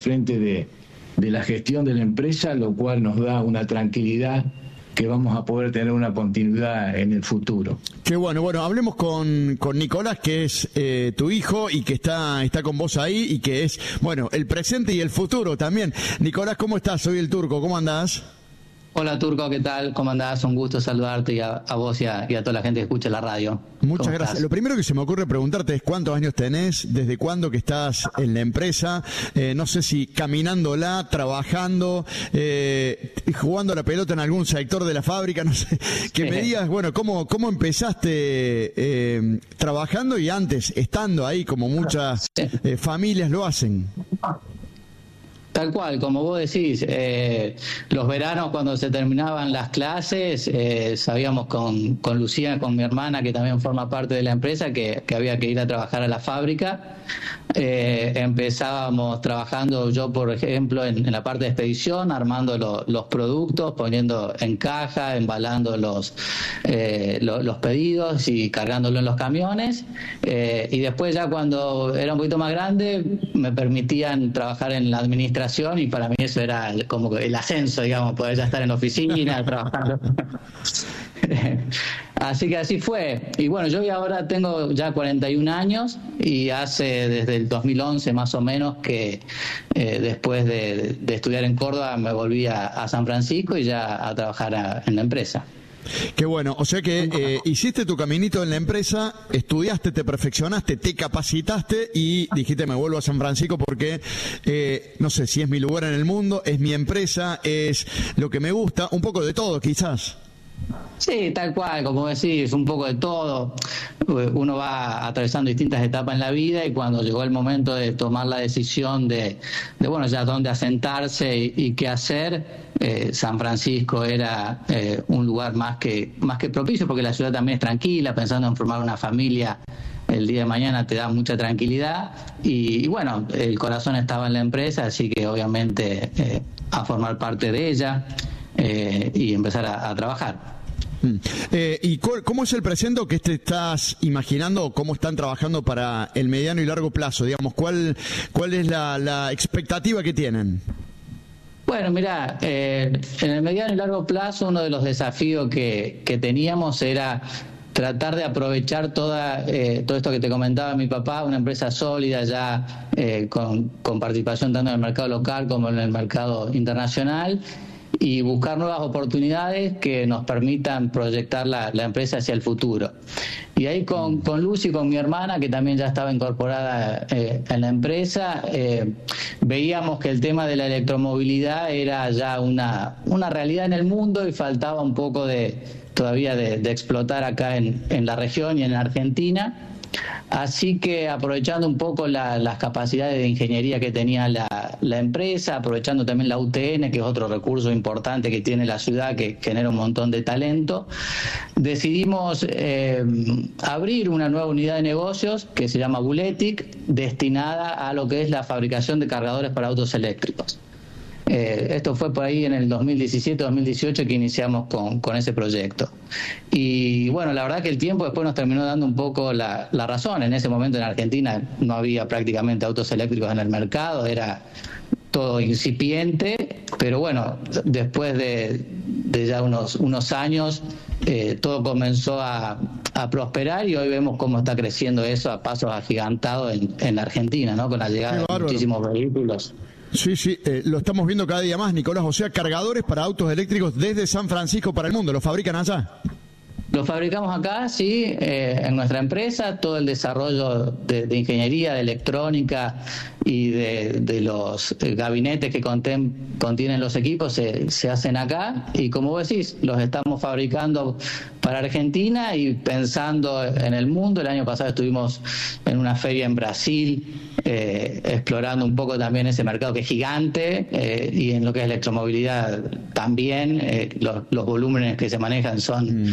frente de la gestión de la empresa, lo cual nos da una tranquilidad que vamos a poder tener una continuidad en el futuro. Qué bueno. Bueno, hablemos con Nicolás, que es tu hijo y que está con vos ahí y que es, bueno, el presente y el futuro también. Nicolás, ¿cómo estás? Soy el Turco, ¿cómo andás? Hola Turco, ¿qué tal? ¿Cómo andás? Un gusto saludarte y a vos y a toda la gente que escucha la radio. Muchas gracias. Lo primero que se me ocurre preguntarte es cuántos años tenés, desde cuándo que estás en la empresa, no sé si caminándola, trabajando, jugando a la pelota en algún sector de la fábrica, no sé, que me digas, bueno, cómo empezaste trabajando y antes, estando ahí como muchas familias lo hacen. Tal cual, como vos decís, los veranos cuando se terminaban las clases, sabíamos con Lucía, con mi hermana, que también forma parte de la empresa, que había que ir a trabajar a la fábrica. Empezábamos trabajando, yo por ejemplo, en la parte de expedición, armando los productos, poniendo en caja, embalando los pedidos y cargándolo en los camiones. Y después ya cuando era un poquito más grande, me permitían trabajar en la administración y para mí eso era como el ascenso, digamos, poder ya estar en la oficina, trabajando. Así que así fue. Y bueno, yo ahora tengo ya 41 años y hace desde el 2011 más o menos que después de estudiar en Córdoba me volví a San Francisco y ya a trabajar en la empresa. Qué bueno, o sea que hiciste tu caminito en la empresa, estudiaste, te perfeccionaste, te capacitaste y dijiste me vuelvo a San Francisco porque no sé si es mi lugar en el mundo, es mi empresa, es lo que me gusta, un poco de todo quizás. Sí, tal cual, como decís, un poco de todo. Uno va atravesando distintas etapas en la vida y cuando llegó el momento de tomar la decisión de bueno, ya dónde asentarse y qué hacer, San Francisco era un lugar más que propicio porque la ciudad también es tranquila, pensando en formar una familia. El día de mañana te da mucha tranquilidad y bueno, el corazón estaba en la empresa, así que obviamente a formar parte de ella y empezar a trabajar. ¿Y cómo es el presente que te estás imaginando, cómo están trabajando para el mediano y largo plazo? Digamos, ¿cuál es la expectativa que tienen? Bueno, mira, en el mediano y largo plazo uno de los desafíos que teníamos era tratar de aprovechar todo esto que te comentaba mi papá, una empresa sólida ya con participación tanto en el mercado local como en el mercado internacional, y buscar nuevas oportunidades que nos permitan proyectar la empresa hacia el futuro. Y ahí con Lucy, con mi hermana, que también ya estaba incorporada en la empresa, veíamos que el tema de la electromovilidad era ya una realidad en el mundo y faltaba un poco todavía de explotar acá en la región y en Argentina. Así que aprovechando un poco las capacidades de ingeniería que tenía la empresa, aprovechando también la UTN, que es otro recurso importante que tiene la ciudad, que genera un montón de talento, decidimos abrir una nueva unidad de negocios que se llama Buletic, destinada a lo que es la fabricación de cargadores para autos eléctricos. Esto fue por ahí en el 2017-2018 que iniciamos con ese proyecto. Y bueno, la verdad que el tiempo después nos terminó dando un poco la razón. En ese momento en Argentina no había prácticamente autos eléctricos en el mercado, era todo incipiente, pero bueno, después de ya unos años todo comenzó a prosperar y hoy vemos cómo está creciendo eso a pasos agigantados en la Argentina, ¿no? Con la llegada de muchísimos vehículos. Sí, lo estamos viendo cada día más, Nicolás. O sea, cargadores para autos eléctricos desde San Francisco para el mundo, ¿los fabrican allá? Lo fabricamos acá, sí, en nuestra empresa. Todo el desarrollo de ingeniería, de electrónica y de los gabinetes que contienen los equipos se hacen acá. Y como vos decís, los estamos fabricando para Argentina y pensando en el mundo. El año pasado estuvimos en una feria en Brasil, explorando un poco también ese mercado que es gigante, y en lo que es electromovilidad también. Los volúmenes que se manejan son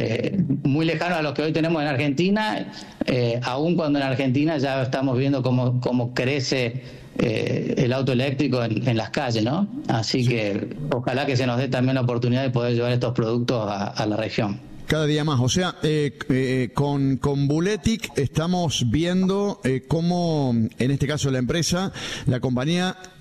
muy lejanos a los que hoy tenemos en Argentina, aun cuando en Argentina ya estamos viendo cómo crece el auto eléctrico en las calles, ¿no? Así que ojalá que se nos dé también la oportunidad de poder llevar estos productos a la región. Cada día más, o sea, con Buletic estamos viendo cómo, en este caso la empresa, la compañía